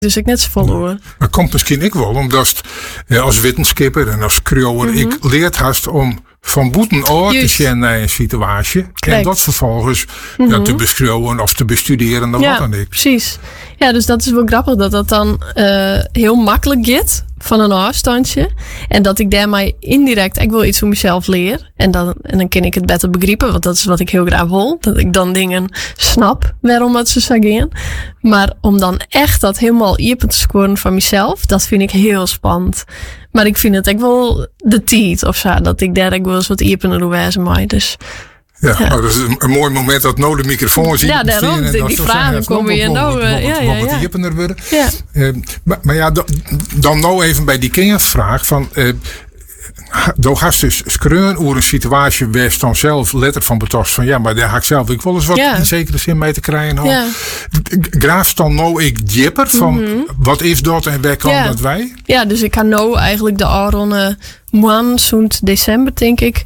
dus ik net zo vol hoor. Dat komt misschien ik wel, omdat als wetenschapper en als creower ik leerd hast om van boeten oor te zien naar een situatie. Correct. En dat vervolgens te beschouwen of te bestuderen of wat dan ook. Precies. Ja, dus dat is wel grappig dat dan heel makkelijk gaat van een afstandje. En dat ik daarmee indirect ik wil iets voor mezelf leer. En dan kan ik het beter begrijpen, want dat is wat ik heel graag wil. Dat ik dan dingen snap waarom het zo gaan. Maar om dan echt dat helemaal open te scoren van mezelf, dat vind ik heel spannend. Maar ik vind het ook wel de tijd of zo, dat ik daar ook wel eens wat opener wijzen maai. Dus ja, maar dat is een mooi moment dat nou de microfoon ziet. Ja, daarom. Die vragen komen weer nou. Wat opener worden. Ja. Maar ja, dan nou even bij die kindervraag van. Door hast dus schreeuwen over een situatie waar dan zelf letter van betost van ja, maar daar ga ik zelf ik wel eens wat in zekere zin mee te krijgen. Ja. Graaf dan nou ik dieper van wat is dat en waar kan dat wij? Ja, dus ik ga nou eigenlijk de Aaron zo'n december denk ik.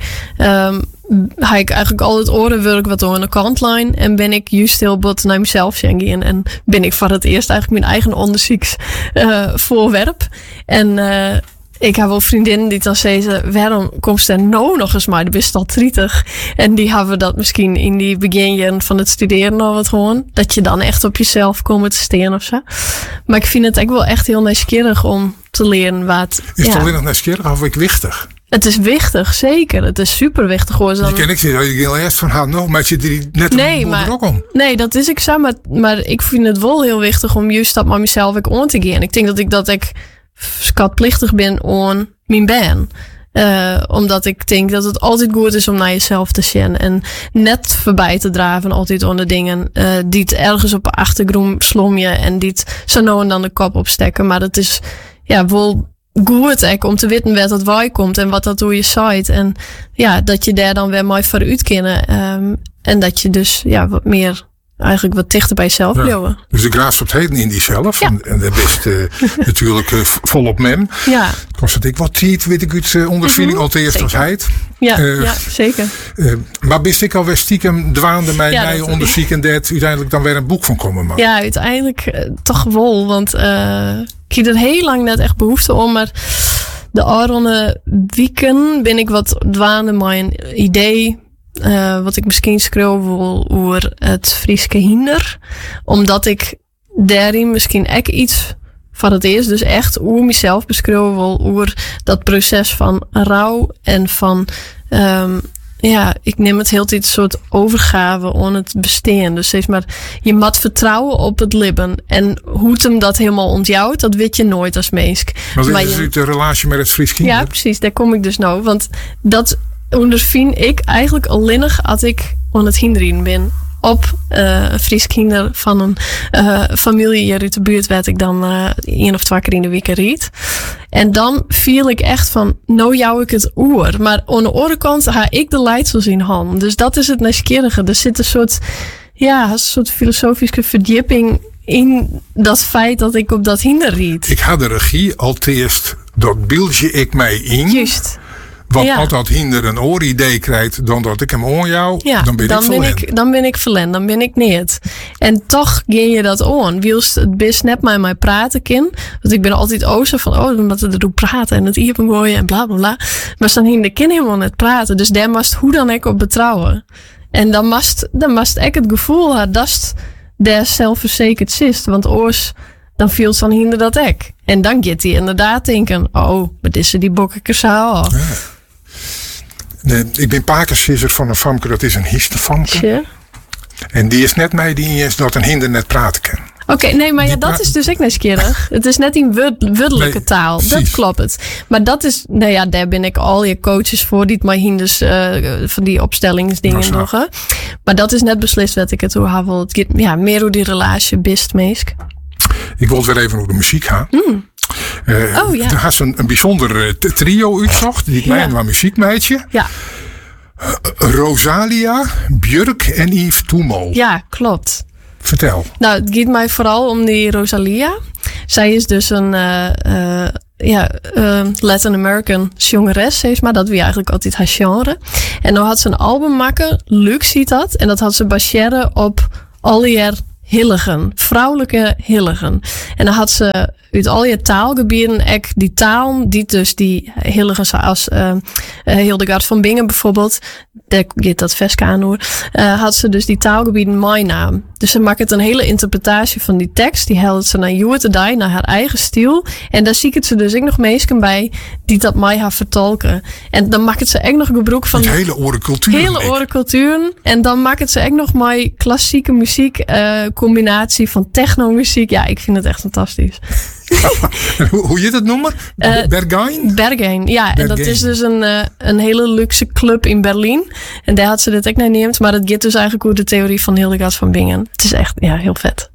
Ga ik eigenlijk al het orenwerk wat aan de kantlijn en ben ik juist heel bot naar mezelf gaan en ben ik voor het eerst eigenlijk mijn eigen onderzoeks voorwerp en ik heb wel vriendinnen die dan zeggen, waarom komt er nou nog eens maar? Je bent al 30. En die hebben dat misschien in die beginjaren van het studeren al wat gewoon. Dat je dan echt op jezelf komt te staan of zo. Maar ik vind het ook wel echt heel nieuwsgierig om te leren wat. Is het alleen nog nieuwsgierig of wichtig? Het is wichtig, zeker. Het is super wichtig hoor. Je ken ik heel eerst van nou, maar je er net ook om. Nee, dat is ik zo. Maar ik vind het wel heel wichtig om juist dat met mezelf ook om te gaan. Ik denk dat ik schatplichtig ben aan mijn baan. Omdat ik denk dat het altijd goed is om naar jezelf te zien. En net voorbij te draven altijd onder dingen die het ergens op de achtergrond slommen. En die het zo nou en dan de kop opsteken. Maar het is wel goed om te weten waar dat waar komt. En wat dat door je site. En ja, dat je daar dan weer mooi vooruit kennen. En dat je dus wat meer eigenlijk wat dichter bij jezelf blijven. Dus de graaf staat heden in die zelf. Ja. En dat is natuurlijk volop mem. Ja. Kost ik wat tijd, weet ik uit ondervinding, al eerst als heid. Ja, zeker. Maar best ik alweer stiekem dwaande mij onderzoek en dat uiteindelijk dan weer een boek van komen mag. Ja, uiteindelijk toch wel. Want ik had er heel lang net echt behoefte om, maar de Aaron weekend ben ik wat dwaande met een idee. Wat ik misschien schreeuw wil over het Frieske hinder. Omdat ik daarin misschien ook iets van het eerst. Dus echt over mezelf beschreeuwen wil. Over dat proces van rouw. En van ik neem het heel tijd een soort overgave aan het bestaan. Dus steeds maar je moet vertrouwen op het libben. En hoe het hem dat helemaal ontjouwt, dat weet je nooit als mens. Maar is het de relatie met het Frieske hinder? Ja, precies. Daar kom ik dus nou. Want dat ondervind ik eigenlijk alleen nog als ik aan het hinderen ben. Op Fries kinder van een familie hier uit de buurt werd ik dan 1 of 2 keer in de week riet. En dan viel ik echt van, nou jou ik het oer. Maar aan de andere kant ga ik de leidsels in hand. Dus dat is het nieuwsgierige. Er zit een soort filosofische verdieping in dat feit dat ik op dat hinder riet. Ik had de regie al eerst, dat beeldje ik mij in. Juist. Wat altijd hinder een ooridee krijgt dan dat ik hem aan jou, dan ben ik verlend. Dan ben ik verlend, dan ben ik niet. En toch ging je dat aan. Wielst het best net met mij praten kan. Want ik ben altijd ozer van, omdat we er praten en het hier gooien en bla bla bla. Maar dan ging de kind helemaal net praten. Dus daar moest hoe dan ik op betrouwen. En dan moest ik het gevoel hebben dat daar zelfverzekerd zit. Want oors, dan viel het dan hinder dat ik. En dan gaat hij inderdaad denken, wat is er die bokkekers ik ben pakersvisser van een famke, dat is een histerfamke. Sure. En die is net mij die is dat een hinder net praten kan. Oké, nee, maar dat is dus ook nieuwsgierig. Het is net in woordelijke taal. Precies. Dat klopt het. Maar dat is, daar ben ik al je coaches voor, die het maar hinders van die opstellingsdingen nog. Hè. Maar dat is net beslist wat ik het hoe heb. Het gaat meer hoe die relatie best meesk. Ik wil weer even over de muziek gaan. Er had een bijzonder trio uitzocht. Die mij een muziekmeidje. Ja. Rosalia, Björk en Yves Toemol. Ja, klopt. Vertel. Nou, het gaat mij vooral om die Rosalia. Zij is dus een Latin American zangeres, zeg maar. Dat wie eigenlijk altijd haar genre. En dan had ze een album maken, Lux ziet dat. En dat had ze baseren op al die Hilligen, vrouwelijke Hilligen. En dan had ze uit al je taalgebieden ook die taal, die dus die Hilligen zoals Hildegard van Bingen bijvoorbeeld, daar gaat dat Veska aan hoor, had ze dus die taalgebieden mijn naam. Dus ze maakt het een hele interpretatie van die tekst, die helpt ze naar Joertedij, naar haar eigen stijl. En daar zie ik het ze dus ook nog meesken bij die dat mij haar vertolken. En dan maakt het ze ook nog gebruik van het hele orencultuur. Hele orencultuur. En dan maakt het ze ook nog mijn klassieke muziek, combinatie van technomuziek. Ja, ik vind het echt fantastisch. Hoe je dat noemen? Berghain? Berghain, ja. Berghain. En dat is dus een hele luxe club in Berlijn. En daar had ze dit ook naar neemt. Maar dat gaat dus eigenlijk over de theorie van Hildegard van Bingen. Het is echt heel vet.